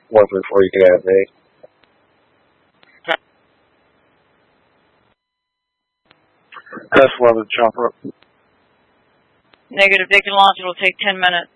134, you can add me. Test 11, chopper up. Negative, they can launch. It will take 10 minutes.